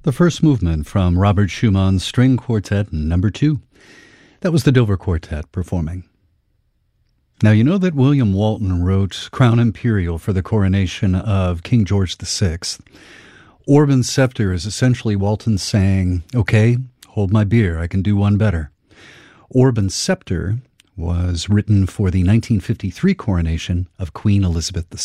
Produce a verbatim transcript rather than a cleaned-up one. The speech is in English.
The first movement from Robert Schumann's String Quartet number two. That was the Dover Quartet performing. Now, you know that William Walton wrote Crown Imperial for the coronation of King George the Sixth. Orb and Scepter is essentially Walton saying, okay, hold my beer, I can do one better. Orb and Scepter was written for the nineteen fifty-three coronation of Queen Elizabeth the